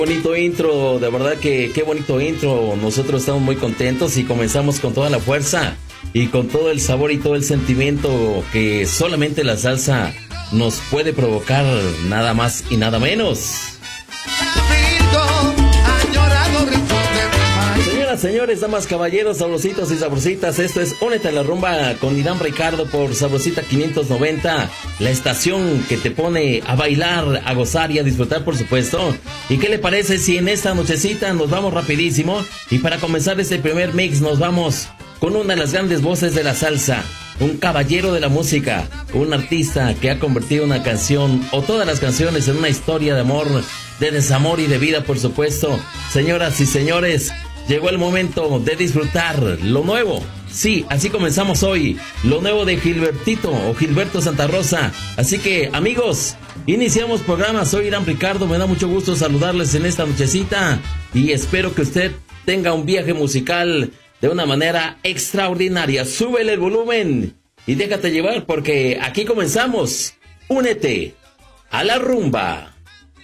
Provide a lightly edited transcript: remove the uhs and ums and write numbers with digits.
Bonito intro, de verdad que qué bonito intro. Nosotros estamos muy contentos y comenzamos con toda la fuerza y con todo el sabor y todo el sentimiento que solamente la salsa nos puede provocar, nada más y nada menos. Señoras, señores, damas, caballeros, sabrositos y sabrositas, esto es Únete a la Rumba con Irán Ricardo por Sabrosita 590, la estación que te pone a bailar, a gozar y a disfrutar, por supuesto. ¿Y qué le parece si en esta nochecita nos vamos rapidísimo? Y para comenzar este primer mix nos vamos con una de las grandes voces de la salsa, un caballero de la música, un artista que ha convertido una canción o todas las canciones en una historia de amor, de desamor y de vida, por supuesto. Señoras y señores, llegó el momento de disfrutar lo nuevo. Sí, así comenzamos hoy, lo nuevo de Gilbertito o Gilberto Santa Rosa. Así que, amigos, iniciamos programa. Soy Irán Ricardo, me da mucho gusto saludarles en esta nochecita y espero que usted tenga un viaje musical de una manera extraordinaria. Súbele el volumen y déjate llevar porque aquí comenzamos. Únete a la rumba.